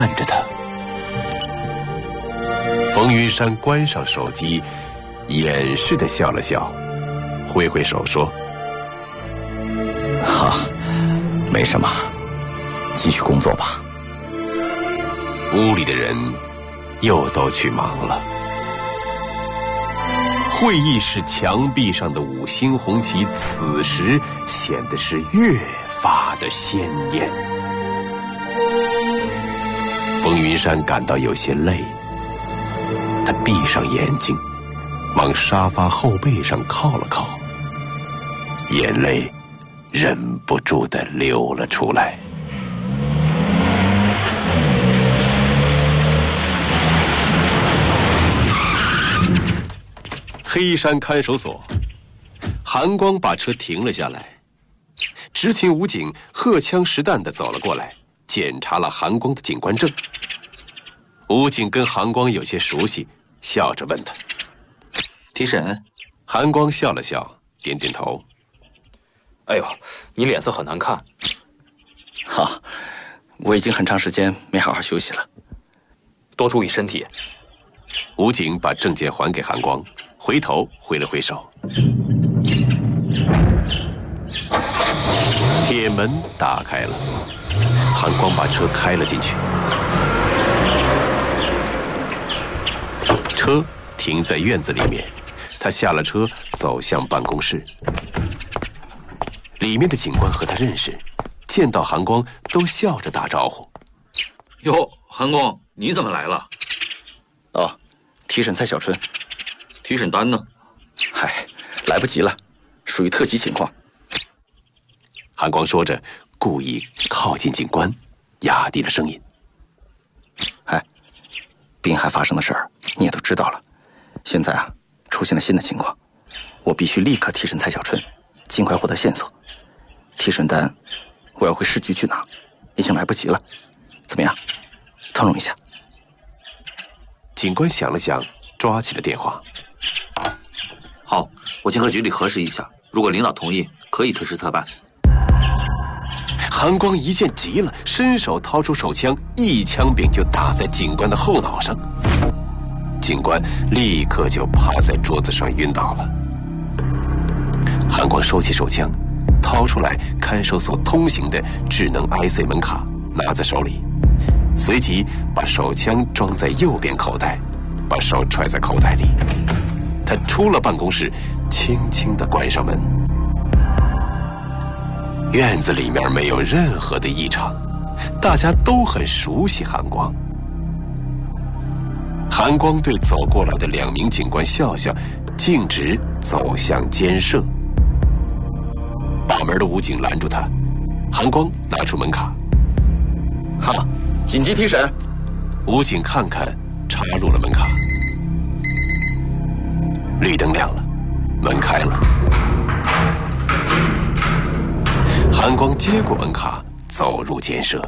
看着他。冯云山关上手机，掩饰地笑了笑，挥挥手说：“ 哈，没什么，继续工作吧。” 屋里的人又都去忙了。会议室墙壁上的5星红旗此时显得是越发的鲜艳。冯云山感到有些累，他闭上眼睛，往沙发后背上靠了靠，眼泪忍不住地流了出来。黑山看守所，韩光把车停了下来，执勤武警荷枪实弹地走了过来，检查了韩光的警官证。武警跟韩光有些熟悉，笑着问他：“ 提审？” 韩光笑了笑，点点头。 哎呦，你脸色很难看。 好，我已经很长时间没好好休息了， 多注意身体。 武警把证件还给韩光，回头挥了挥手。铁门打开了，韩光把车开了进去。车停在院子里面，他下了车，走向办公室。里面的警官和他认识，见到韩光都笑着打招呼。 哟，韩光，你怎么来了？ 哦，提审蔡小春。 提审单呢？ 嗨，来不及了，属于特急情况。 韩光说着，故意靠近警官，压低了声音。 哎，滨海发生的事儿你也都知道了，现在啊，出现了新的情况，我必须立刻提审蔡小春，尽快获得线索。提审单我要回市局去拿，已经来不及了。怎么样，通融一下？ 警官想了想，抓起了电话。 好，我先和局里核实一下，如果领导同意，可以特事特办。 韩光一见急了，伸手掏出手枪，一枪柄就打在警官的后脑上。警官立刻就趴在桌子上晕倒了。韩光收起手枪，掏出来看守所通行的智能 IC 门卡，拿在手里，随即把手枪装在右边口袋，把手揣在口袋里。他出了办公室，轻轻地关上门。院子里面没有任何的异常，大家都很熟悉韩光。韩光对走过来的2名警官笑笑，径直走向监舍。把门的武警拦住他，韩光拿出门卡。 好，紧急提审。 武警看看，插入了门卡。绿灯亮了，门开了。韩光接过门卡，走入监舍。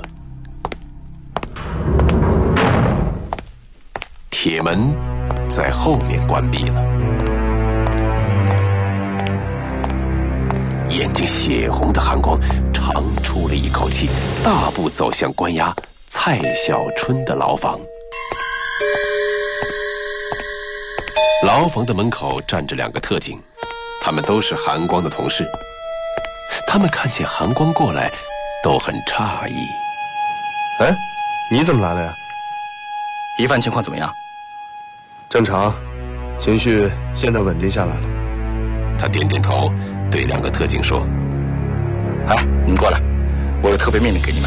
铁门在后面关闭了。眼睛血红的韩光长出了一口气，大步走向关押蔡小春的牢房。牢房的门口站着2个特警，他们都是韩光的同事。他们看见韩光过来，都很诧异。 哎，你怎么来了呀？ 疑犯情况怎么样？ 正常，情绪现在稳定下来了。 他点点头，对2个特警说：“ 哎，你们过来，我有特别命令给你们。”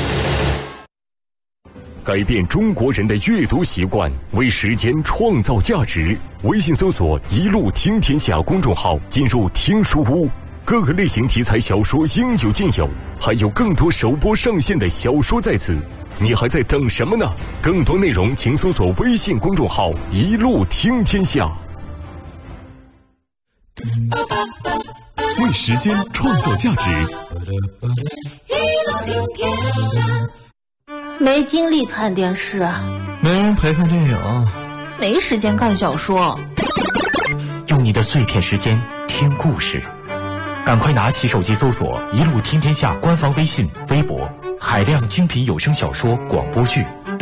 改变中国人的阅读习惯，为时间创造价值。微信搜索“一路听天下”公众号，进入听书屋，各个类型题材小说应有尽有，还有更多首播上线的小说在此，你还在等什么呢？更多内容请搜索微信公众号“一路听天下”。为时间创造价值， 一路听天下。 没精力看电视， 没人陪看电影， 没时间看小说。 用你的碎片时间听故事，赶快拿起手机搜索“一路听天下”官方微信、微博，海量精品有声小说、广播剧。